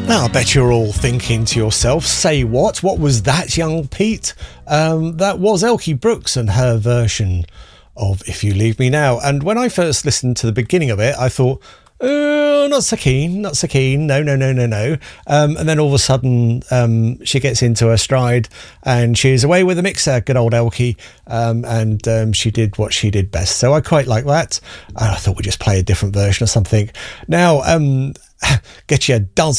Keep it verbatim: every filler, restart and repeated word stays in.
Now, I bet you're all thinking to yourself, say what? What was that, young Pete? Um, that was Elkie Brooks and her version of If You Leave Me Now. And when I first listened to the beginning of it, I thought, oh, not so keen, not so keen. No, no, no, no, no. Um, and then all of a sudden, um, she gets into her stride and she's away with the mixer, good old Elkie. Um, and um, she did what she did best. So I quite like that. And I thought we'd just play a different version or something. Now, um, get your dance